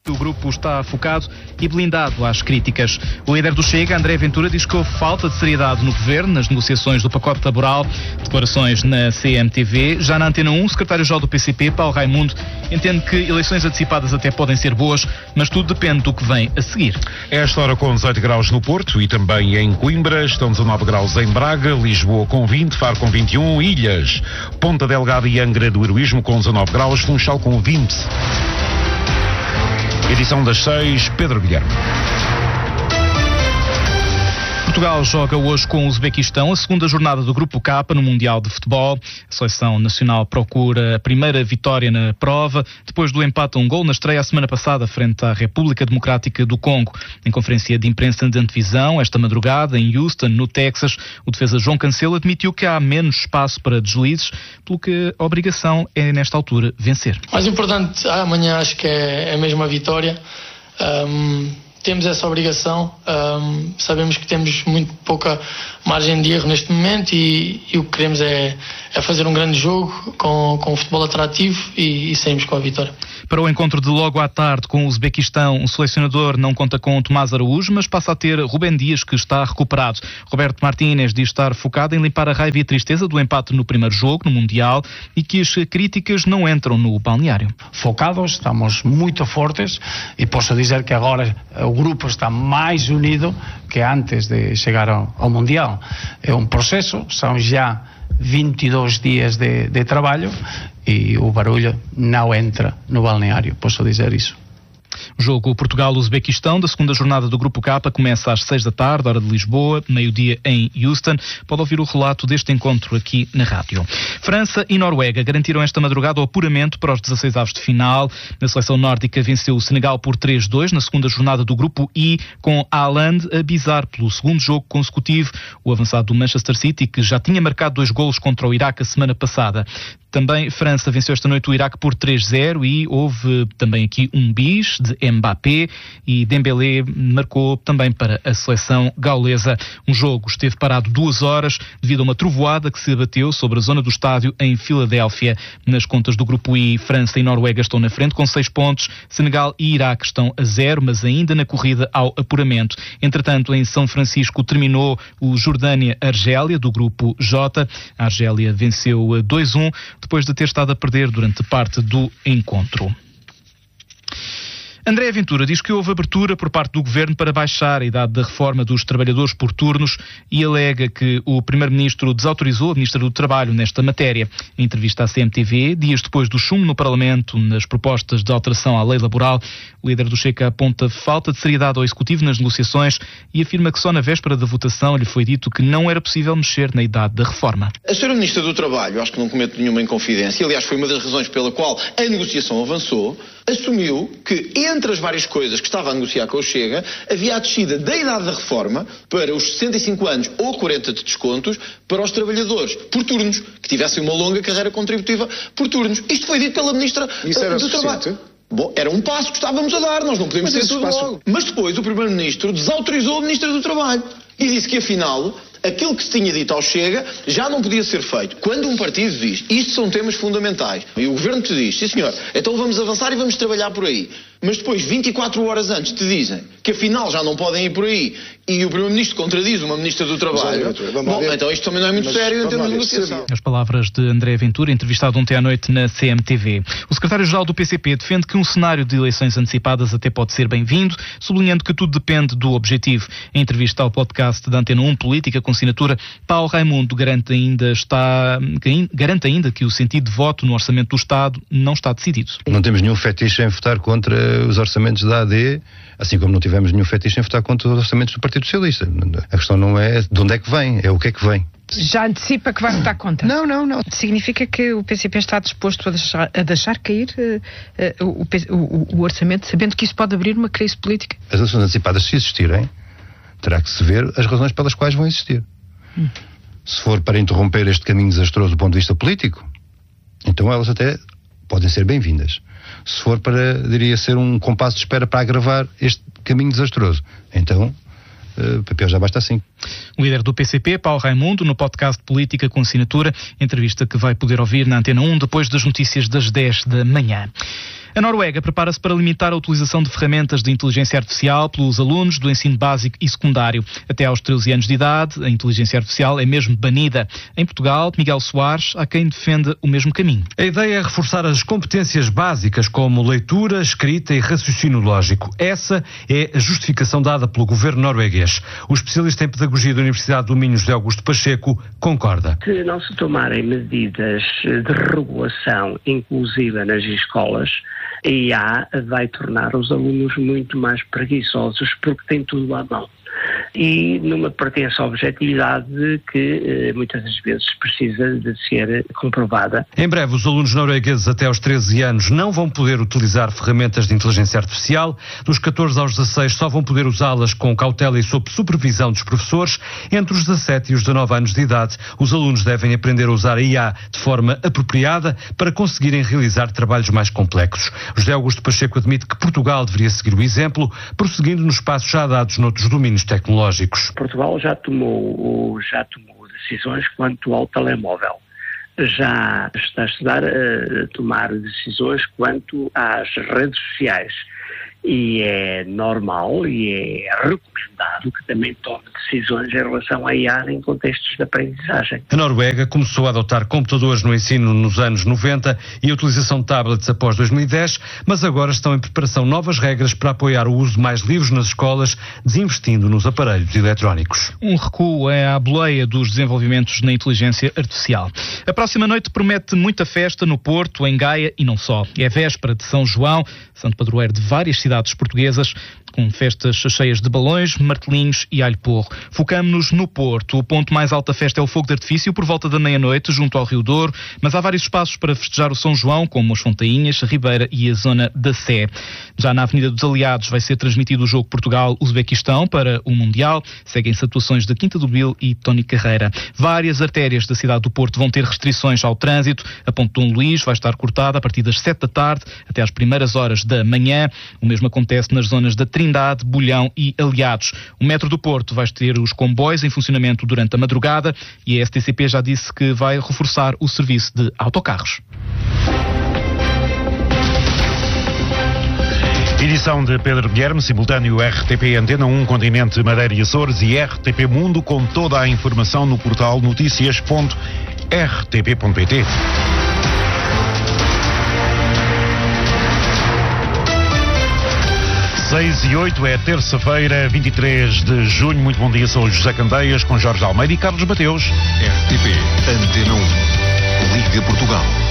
O grupo está focado e blindado às críticas. O líder do Chega, André Ventura, diz que houve falta de seriedade no governo nas negociações do pacote laboral. Declarações na CMTV. Já na Antena 1, o secretário-geral do PCP, Paulo Raimundo, entende que eleições antecipadas até podem ser boas, mas tudo depende do que vem a seguir. Esta hora com 18 graus no Porto e também em Coimbra, estão 19 graus em Braga, Lisboa com 20, Faro com 21, Ilhas, Ponta Delgada e Angra do Heroísmo com 19 graus, Funchal com 20. Edição das 6, Pedro Guilherme. Portugal joga hoje com o Uzbequistão a segunda jornada do Grupo K no Mundial de Futebol. A seleção nacional procura a primeira vitória na prova, depois do empate a 1-1 na estreia a semana passada frente à República Democrática do Congo. Em conferência de imprensa de antevisão, esta madrugada, em Houston, no Texas, o defesa João Cancelo admitiu que há menos espaço para deslizes, pelo que a obrigação é, nesta altura, vencer. O mais importante amanhã acho que é mesmo a vitória. Temos essa obrigação, sabemos que temos muito pouca margem de erro neste momento e o que queremos é fazer um grande jogo com um futebol atrativo e saímos com a vitória. Para o encontro de logo à tarde com o Uzbequistão, o selecionador não conta com Tomás Araújo, mas passa a ter Rubén Dias, que está recuperado. Roberto Martínez diz estar focado em limpar a raiva e a tristeza do empate no primeiro jogo, no Mundial, e que as críticas não entram no balneário. Focados, estamos muito fortes e posso dizer que agora o grupo está mais unido que antes de chegar ao Mundial. É um processo, são já 22 dias de trabalho e o barulho não entra no balneário, posso dizer isso. O jogo Portugal-Uzbequistão da segunda jornada do Grupo K começa às 6 da tarde, hora de Lisboa, meio-dia em Houston. Pode ouvir o relato deste encontro aqui na rádio. França e Noruega garantiram esta madrugada o apuramento para os 16avos de final. A seleção nórdica venceu o Senegal por 3-2 na segunda jornada do Grupo I, com Haaland a bizar pelo segundo jogo consecutivo. O avançado do Manchester City, que já tinha marcado 2 golos contra o Iraque a semana passada. Também França venceu esta noite o Iraque por 3-0 e houve também aqui um bis de Mbappé e Dembélé marcou também para a seleção gaulesa. Um jogo esteve parado 2 horas devido a uma trovoada que se abateu sobre a zona do estádio em Filadélfia. Nas contas do Grupo I, França e Noruega estão na frente com 6 pontos, Senegal e Iraque estão a 0, mas ainda na corrida ao apuramento. Entretanto, em São Francisco terminou o Jordânia-Argélia do Grupo J. A Argélia venceu 2-1 depois de ter estado a perder durante parte do encontro. André Ventura diz que houve abertura por parte do Governo para baixar a idade da reforma dos trabalhadores por turnos e alega que o Primeiro-Ministro desautorizou a Ministra do Trabalho nesta matéria. Em entrevista à CMTV, dias depois do chumbo no Parlamento nas propostas de alteração à lei laboral, o líder do Chega aponta falta de seriedade ao Executivo nas negociações e afirma que só na véspera da votação lhe foi dito que não era possível mexer na idade da reforma. A Sra. Ministra do Trabalho, acho que não cometo nenhuma inconfidência, aliás foi uma das razões pela qual a negociação avançou, assumiu que entre as várias coisas que estava a negociar com o Chega, havia a descida da idade da reforma para os 65 anos ou 40 de descontos para os trabalhadores por turnos, que tivessem uma longa carreira contributiva por turnos. Isto foi dito pela Ministra do Trabalho. Bom, era um passo que estávamos a dar, nós não podemos ter tudo logo. Mas depois o Primeiro-Ministro desautorizou a Ministra do Trabalho e disse que afinal aquilo que se tinha dito ao Chega já não podia ser feito. Quando um partido diz, isto são temas fundamentais, e o Governo te diz, sim senhor, então vamos avançar e vamos trabalhar por aí. Mas depois, 24 horas antes, te dizem que afinal já não podem ir por aí e o Primeiro-Ministro contradiz uma Ministra do Trabalho. Bom, então isto também não é muito sério em termos de negociação. As palavras de André Ventura, entrevistado ontem à noite na CMTV. O secretário-geral do PCP defende que um cenário de eleições antecipadas até pode ser bem-vindo, sublinhando que tudo depende do objetivo. Em entrevista ao podcast da Antena 1 Política com assinatura, Paulo Raimundo garante ainda que o sentido de voto no orçamento do Estado não está decidido. Não temos nenhum fetiche em votar contra os orçamentos da AD, assim como não tivemos nenhum fetiche em votar contra os orçamentos do Partido Socialista. A questão não é de onde é que vem, é o que é que vem. Já antecipa que vai votar contra? Não. Significa que o PCP está disposto a deixar cair o orçamento, sabendo que isso pode abrir uma crise política? As eleições antecipadas, se existirem, terá que se ver as razões pelas quais vão existir. Se for para interromper este caminho desastroso do ponto de vista político, então elas até podem ser bem-vindas. Se for para, diria, ser um compasso de espera para agravar este caminho desastroso, então o PP já basta assim. O líder do PCP, Paulo Raimundo, no podcast Política com Assinatura, entrevista que vai poder ouvir na Antena 1 depois das notícias das 10 da manhã. A Noruega prepara-se para limitar a utilização de ferramentas de inteligência artificial pelos alunos do ensino básico e secundário. Até aos 13 anos de idade, a inteligência artificial é mesmo banida. Em Portugal, Miguel Soares, há quem defenda o mesmo caminho. A ideia é reforçar as competências básicas como leitura, escrita e raciocínio lógico. Essa é a justificação dada pelo governo norueguês. O especialista em pedagogia da Universidade do Minho, José Augusto Pacheco, concorda. Se não se tomarem medidas de regulação inclusiva nas escolas, a IA vai tornar os alunos muito mais preguiçosos porque tem tudo à mão. E numa pretensa objetividade que muitas das vezes precisa de ser comprovada. Em breve, os alunos noruegueses até aos 13 anos não vão poder utilizar ferramentas de inteligência artificial. Dos 14 aos 16 só vão poder usá-las com cautela e sob supervisão dos professores. Entre os 17 e os 19 anos de idade, os alunos devem aprender a usar a IA de forma apropriada para conseguirem realizar trabalhos mais complexos. José Augusto Pacheco admite que Portugal deveria seguir o exemplo, prosseguindo nos passos já dados noutros domínios tecnológicos. Portugal já tomou decisões quanto ao telemóvel. Já está a estudar a tomar decisões quanto às redes sociais. E é normal e é recomendado que também tome decisões em relação à IA em contextos de aprendizagem. A Noruega começou a adotar computadores no ensino nos anos 90 e a utilização de tablets após 2010, mas agora estão em preparação novas regras para apoiar o uso mais livre nas escolas, desinvestindo nos aparelhos eletrónicos. Um recuo é à boleia dos desenvolvimentos na inteligência artificial. A próxima noite promete muita festa no Porto, em Gaia e não só. É véspera de São João, santo padroeiro de várias cidades portuguesas, com festas cheias de balões, martelinhos e alho porro. Focamo-nos no Porto. O ponto mais alto da festa é o fogo de artifício, por volta da meia-noite, junto ao Rio Douro, mas há vários espaços para festejar o São João, como as Fontainhas, a Ribeira e a zona da Sé. Já na Avenida dos Aliados vai ser transmitido o jogo Portugal-Uzbequistão para o Mundial. Seguem-se atuações da Quinta do Bil e Tony Carreira. Várias artérias da cidade do Porto vão ter restrições ao trânsito. A Ponte Dom Luís vai estar cortada a partir das 7 da tarde até às primeiras horas da manhã. O mesmo acontece nas zonas da Trindade, Bolhão e Aliados. O metro do Porto vai ter os comboios em funcionamento durante a madrugada e a STCP já disse que vai reforçar o serviço de autocarros. Edição de Pedro Guilherme, simultâneo RTP Antena 1, Continente, Madeira e Açores e RTP Mundo, com toda a informação no portal noticias.rtp.pt. 6:08, é terça-feira, 23 de junho. Muito bom dia, sou o José Candeias, com Jorge Almeida e Carlos Mateus. RTP Antena 1, Liga Portugal.